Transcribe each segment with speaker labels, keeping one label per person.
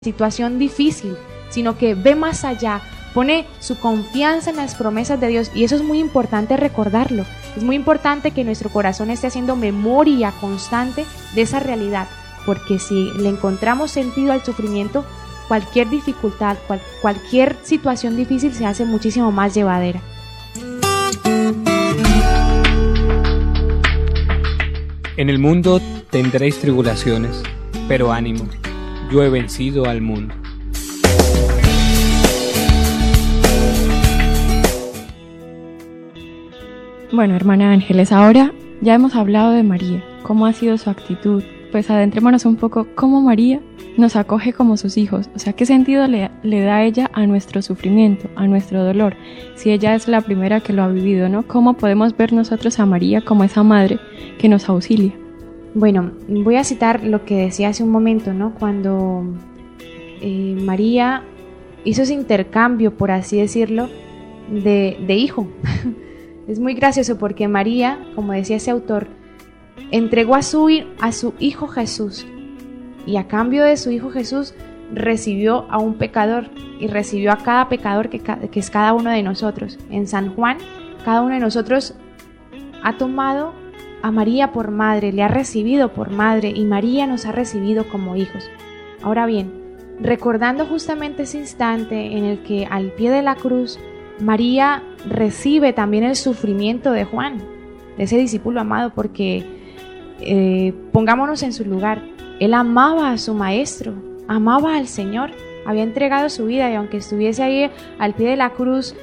Speaker 1: situación difícil, sino que ve más allá, pone su confianza en las promesas de Dios, y eso es muy importante recordarlo. Es muy importante que nuestro corazón esté haciendo memoria constante de esa realidad, porque si le encontramos sentido al sufrimiento, cualquier dificultad, cualquier situación difícil se hace muchísimo más llevadera.
Speaker 2: En el mundo tendréis tribulaciones, pero ánimo, yo he vencido al mundo.
Speaker 3: Bueno, hermana Ángeles, ahora ya hemos hablado de María, cómo ha sido su actitud. Pues adentrémonos un poco cómo María nos acoge como sus hijos, o sea, qué sentido le da ella a nuestro sufrimiento, a nuestro dolor, si ella es la primera que lo ha vivido, ¿no? ¿Cómo podemos ver nosotros a María como esa madre que nos auxilia?
Speaker 1: Bueno, voy a citar lo que decía hace un momento, ¿no? Cuando María hizo ese intercambio, por así decirlo, de hijo. Es muy gracioso porque María, como decía ese autor, entregó a su hijo Jesús, y a cambio de su hijo Jesús recibió a un pecador, y recibió a cada pecador que es cada uno de nosotros. En San Juan, cada uno de nosotros ha tomado a María por madre, le ha recibido por madre, y María nos ha recibido como hijos. Ahora bien, recordando justamente ese instante en el que al pie de la cruz María recibe también el sufrimiento de Juan, de ese discípulo amado, porque pongámonos en su lugar. Él amaba a su maestro, amaba al Señor, había entregado su vida, y aunque estuviese ahí al pie de la cruz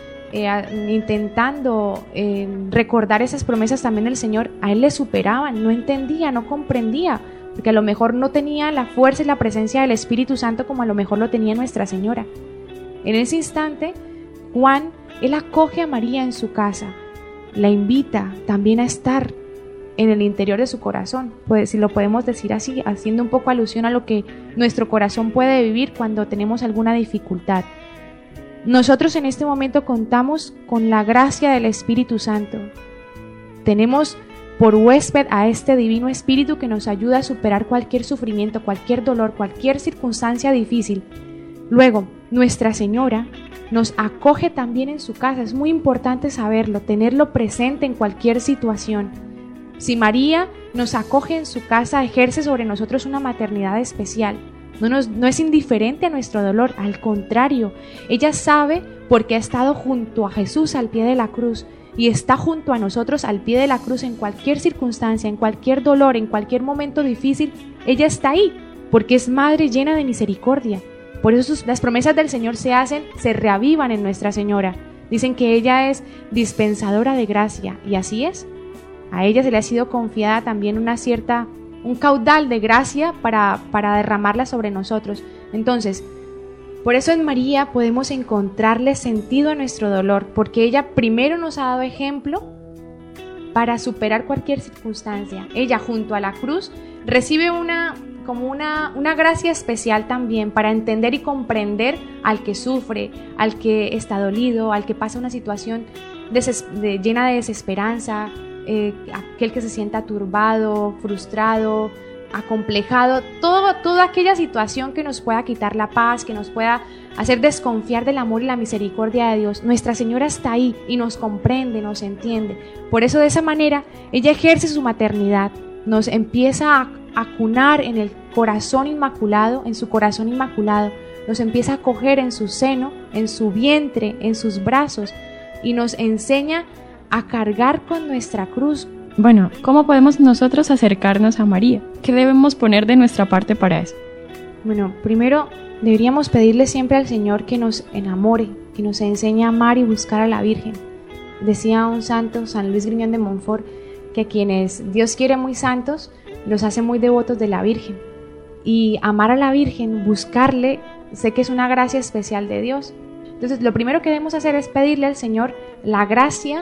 Speaker 1: intentando recordar esas promesas también del Señor, a él le superaban, no entendía, no comprendía, porque a lo mejor no tenía la fuerza y la presencia del Espíritu Santo como a lo mejor lo tenía Nuestra Señora. En ese instante, Juan, él acoge a María en su casa, la invita también a estar en el interior de su corazón, pues si lo podemos decir así, haciendo un poco alusión a lo que nuestro corazón puede vivir cuando tenemos alguna dificultad. Nosotros en este momento contamos con la gracia del Espíritu Santo. Tenemos por huésped a este Divino Espíritu que nos ayuda a superar cualquier sufrimiento, cualquier dolor, cualquier circunstancia difícil. Luego, Nuestra Señora nos acoge también en su casa. Es muy importante saberlo, tenerlo presente en cualquier situación. Si María nos acoge en su casa, ejerce sobre nosotros una maternidad especial. No es indiferente a nuestro dolor, al contrario, ella sabe porque ha estado junto a Jesús al pie de la cruz, y está junto a nosotros al pie de la cruz en cualquier circunstancia, en cualquier dolor, en cualquier momento difícil. Ella está ahí porque es madre llena de misericordia. Por eso las promesas del Señor se reavivan en Nuestra Señora. Dicen que ella es dispensadora de gracia, y así es. A ella se le ha sido confiada también un caudal de gracia para derramarla sobre nosotros. Entonces, por eso en María podemos encontrarle sentido a nuestro dolor, porque ella primero nos ha dado ejemplo para superar cualquier circunstancia. Ella junto a la cruz recibe una gracia especial también para entender y comprender al que sufre, al que está dolido, al que pasa una situación llena de desesperanza, aquel que se sienta turbado, frustrado, acomplejado, toda aquella situación que nos pueda quitar la paz, que nos pueda hacer desconfiar del amor y la misericordia de Dios. Nuestra Señora está ahí y nos comprende, nos entiende. Por eso, de esa manera, ella ejerce su maternidad, nos empieza a acunar en el corazón inmaculado, en su corazón inmaculado, nos empieza a acoger en su seno, en su vientre, en sus brazos, y nos enseña a cargar con nuestra cruz.
Speaker 3: Bueno, ¿cómo podemos nosotros acercarnos a María? ¿Qué debemos poner de nuestra parte para eso?
Speaker 1: Bueno, primero deberíamos pedirle siempre al Señor que nos enamore, que nos enseñe a amar y buscar a la Virgen. Decía un santo, San Luis Griñón de Montfort, que quienes Dios quiere muy santos, los hace muy devotos de la Virgen. Y amar a la Virgen, buscarle, sé que es una gracia especial de Dios. Entonces, lo primero que debemos hacer es pedirle al Señor la gracia,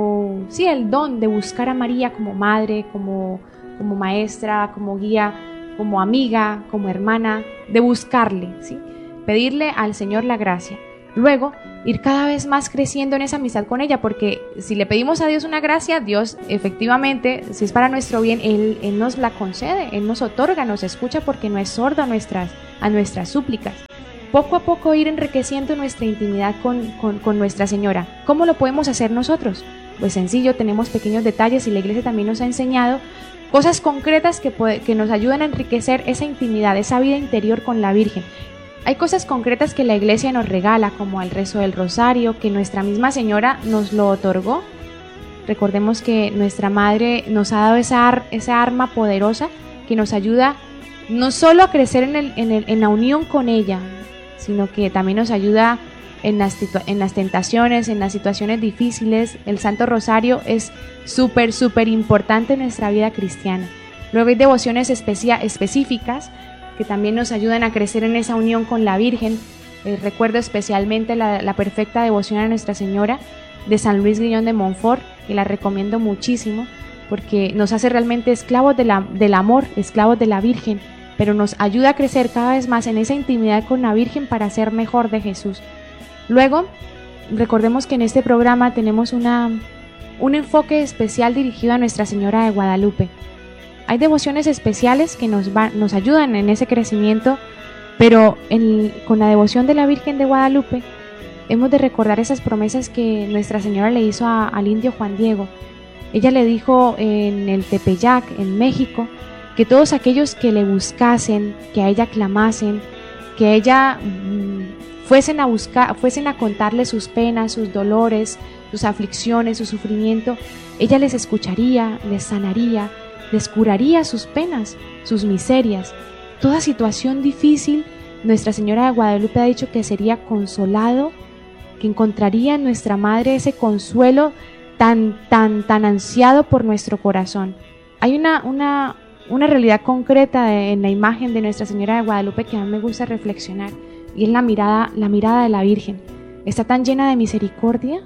Speaker 1: el don de buscar a María como madre, como maestra, como guía, como amiga, como hermana, de buscarle, ¿sí? Pedirle al Señor la gracia. Luego, ir cada vez más creciendo en esa amistad con ella, porque si le pedimos a Dios una gracia, Dios efectivamente, si es para nuestro bien, Él nos la concede, Él nos otorga, nos escucha, porque no es sordo a a nuestras súplicas. Poco a poco ir enriqueciendo nuestra intimidad con Nuestra Señora. ¿Cómo lo podemos hacer nosotros? Pues sencillo, tenemos pequeños detalles y la Iglesia también nos ha enseñado cosas concretas que nos ayudan a enriquecer esa intimidad, esa vida interior con la Virgen. Hay cosas concretas que la Iglesia nos regala, como el rezo del rosario, que nuestra misma Señora nos lo otorgó. Recordemos que nuestra Madre nos ha dado esa arma poderosa que nos ayuda no solo a crecer en la unión con ella, sino que también nos ayuda en las tentaciones, en las situaciones difíciles. El Santo Rosario es súper importante en nuestra vida cristiana. Luego hay devociones específicas que también nos ayudan a crecer en esa unión con la Virgen. Recuerdo especialmente la perfecta devoción a Nuestra Señora de San Luis Guillón de Montfort, que la recomiendo muchísimo porque nos hace realmente esclavos del amor, esclavos de la Virgen, pero nos ayuda a crecer cada vez más en esa intimidad con la Virgen para ser mejor de Jesús. Luego, recordemos que en este programa tenemos un enfoque especial dirigido a Nuestra Señora de Guadalupe. Hay devociones especiales que nos ayudan en ese crecimiento, pero con la devoción de la Virgen de Guadalupe hemos de recordar esas promesas que Nuestra Señora le hizo al indio Juan Diego. Ella le dijo en el Tepeyac, en México, que todos aquellos que le buscasen, que a ella clamasen, que a ella fuesen a contarle sus penas, sus dolores, sus aflicciones, su sufrimiento, ella les escucharía, les sanaría, les curaría sus penas, sus miserias. Toda situación difícil, Nuestra Señora de Guadalupe ha dicho que sería consolado, que encontraría en nuestra Madre ese consuelo tan ansiado por nuestro corazón. Hay una realidad concreta en la imagen de Nuestra Señora de Guadalupe que a mí me gusta reflexionar, y es la mirada de la Virgen. Está tan llena de misericordia,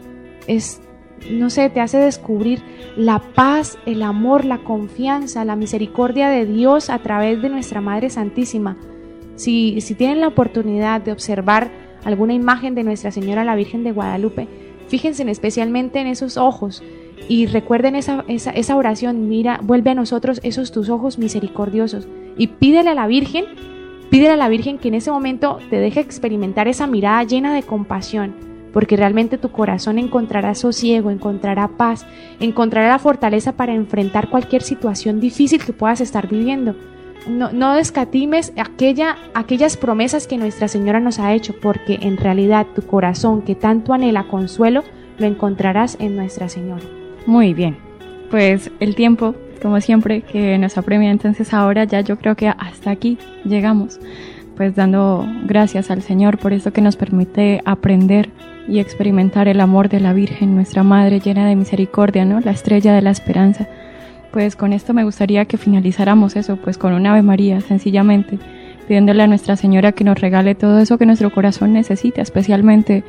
Speaker 1: te hace descubrir la paz, el amor, la confianza, la misericordia de Dios a través de nuestra Madre Santísima. Si tienen la oportunidad de observar alguna imagen de Nuestra Señora la Virgen de Guadalupe, fíjense especialmente en esos ojos y recuerden esa oración: mira, vuelve a nosotros esos tus ojos misericordiosos, y pídele a la Virgen que en ese momento te deje experimentar esa mirada llena de compasión, porque realmente tu corazón encontrará sosiego, encontrará paz, encontrará la fortaleza para enfrentar cualquier situación difícil que puedas estar viviendo. No descatimes aquellas promesas que Nuestra Señora nos ha hecho, porque en realidad tu corazón que tanto anhela consuelo lo encontrarás en Nuestra Señora.
Speaker 3: Muy bien, pues el tiempo, como siempre, que nos apremia, entonces ahora ya yo creo que hasta aquí llegamos, pues dando gracias al Señor por eso que nos permite aprender y experimentar el amor de la Virgen, nuestra Madre llena de misericordia, ¿no? La estrella de la esperanza. Pues con esto me gustaría que finalizáramos eso, pues con un Ave María, sencillamente, pidiéndole a Nuestra Señora que nos regale todo eso que nuestro corazón necesita, especialmente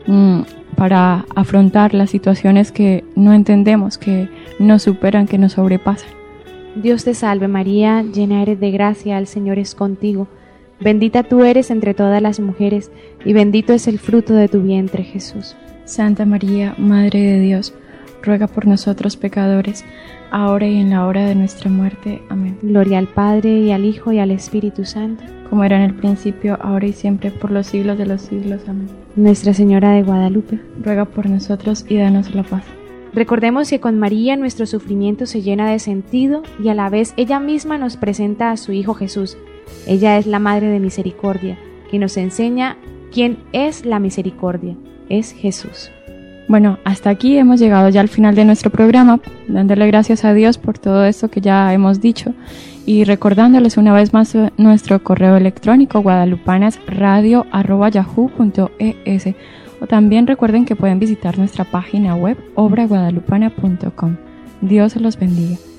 Speaker 3: para afrontar las situaciones que no entendemos, que nos superan, que nos sobrepasan.
Speaker 1: Dios te salve María, llena eres de gracia, el Señor es contigo. Bendita tú eres entre todas las mujeres, y bendito es el fruto de tu vientre, Jesús.
Speaker 3: Santa María, Madre de Dios, ruega por nosotros pecadores, ahora y en la hora de nuestra muerte. Amén.
Speaker 1: Gloria al Padre, y al Hijo, y al Espíritu Santo,
Speaker 3: como era en el principio, ahora y siempre, por los siglos de los siglos. Amén.
Speaker 1: Nuestra Señora de Guadalupe,
Speaker 3: ruega por nosotros y danos la paz.
Speaker 1: Recordemos que con María nuestro sufrimiento se llena de sentido, y a la vez ella misma nos presenta a su Hijo Jesús. Ella es la Madre de Misericordia, que nos enseña quién es la misericordia. Es Jesús.
Speaker 3: Bueno, hasta aquí hemos llegado ya al final de nuestro programa, dándole gracias a Dios por todo esto que ya hemos dicho y recordándoles una vez más nuestro correo electrónico guadalupanasradio@yahoo.es, o también recuerden que pueden visitar nuestra página web obraguadalupana.com. Dios los bendiga.